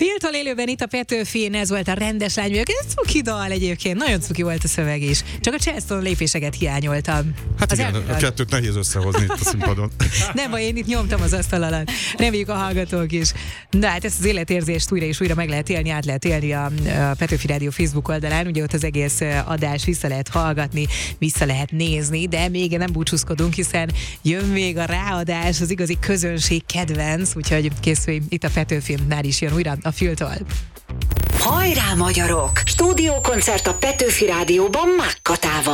Filtól élőben itt a Petőfin, ez volt a rendes lány. Ez cuki dal egyébként, nagyon cuki volt a szöveg is. Csak a Charleston lépéseket hiányoltam. Hát igen, a kettőt nehéz összehozni itt a színpadon. Nem baj, én itt nyomtam az asztal alatt. Reméljük a hallgatók is. De hát ezt az életérzést újra és újra meg lehet élni, át lehet élni a Petőfi Rádió Facebook oldalán. Ugye ott az egész adás vissza lehet hallgatni, vissza lehet nézni, de még nem búcsúzkodunk, hiszen jön még a ráadás, az igazi közönség kedvenc, úgyhogy készülj, itt a Petőfinnál is jön újra a Filtól. Hajrá, magyarok! Stúdiókoncert a Petőfi Rádióban Mákkatával.